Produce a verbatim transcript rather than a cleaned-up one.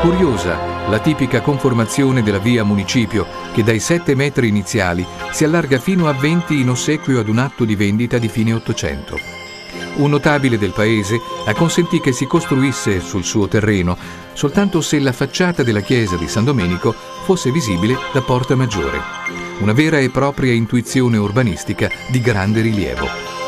Curiosa la tipica conformazione della via Municipio, che dai sette metri iniziali si allarga fino a venti in ossequio ad un atto di vendita di fine Ottocento. Un notabile del paese acconsentì che si costruisse sul suo terreno soltanto se la facciata della chiesa di San Domenico fosse visibile da Porta Maggiore. Una vera e propria intuizione urbanistica di grande rilievo.